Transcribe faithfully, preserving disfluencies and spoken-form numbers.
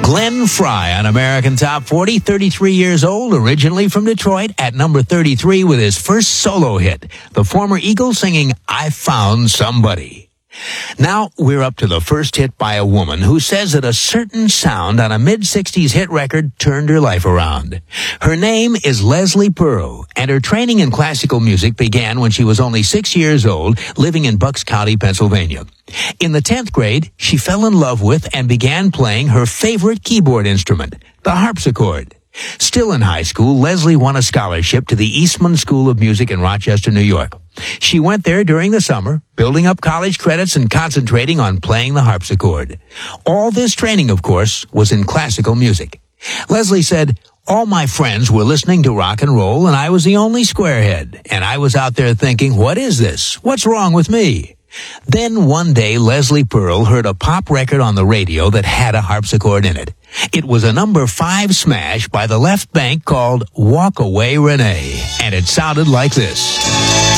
Glenn Frey on American Top forty, thirty-three years old, originally from Detroit, at number thirty-three with his first solo hit, the former Eagle singing I Found Somebody. Now we're up to the first hit by a woman who says that a certain sound on a mid-sixties hit record turned her life around. Her name is Leslie Pearl, and her training in classical music began when she was only six years old, living in Bucks County, Pennsylvania. In the tenth grade, she fell in love with and began playing her favorite keyboard instrument, the harpsichord. Still in high school, Leslie won a scholarship to the Eastman School of Music in Rochester, New York. She went there during the summer, building up college credits and concentrating on playing the harpsichord. All this training, of course, was in classical music. Leslie said, all my friends were listening to rock and roll, and I was the only squarehead. And I was out there thinking, what is this? What's wrong with me? Then one day, Leslie Pearl heard a pop record on the radio that had a harpsichord in it. It was a number five smash by the Left Bank called Walk Away Renee, and it sounded like this.